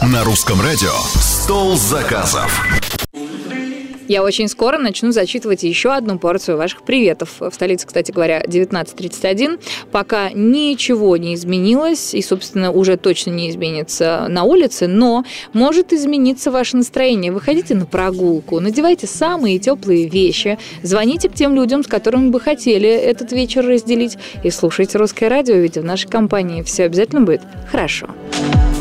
На русском радио «Стол заказов». Я очень скоро начну зачитывать еще одну порцию ваших приветов. В столице, кстати говоря, 19:31. Пока ничего не изменилось, и, собственно, уже точно не изменится на улице, но может измениться ваше настроение. Выходите на прогулку, надевайте самые теплые вещи, звоните к тем людям, с которыми бы хотели этот вечер разделить, и слушайте «Русское радио», ведь в нашей компании все обязательно будет хорошо.